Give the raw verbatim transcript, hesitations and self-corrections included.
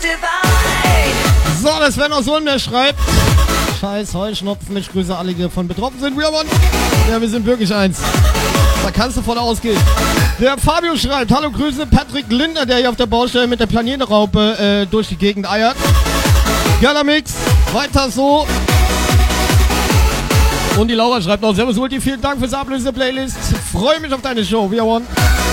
So, das wäre noch so ein, der schreibt. Scheiß Heuschnupfen, ich grüße alle, die davon betroffen sind. We are one. Ja, wir sind wirklich eins. Da kannst du von ausgehen. Der Fabio schreibt, hallo Grüße, Patrick Linder, der hier auf der Baustelle mit der Planierraupe äh, durch die Gegend eiert. Geiler Mix, weiter so. Und die Laura schreibt noch, servus Ulti, vielen Dank fürs Ablösen der Playlist. Freue mich auf deine Show, we are one.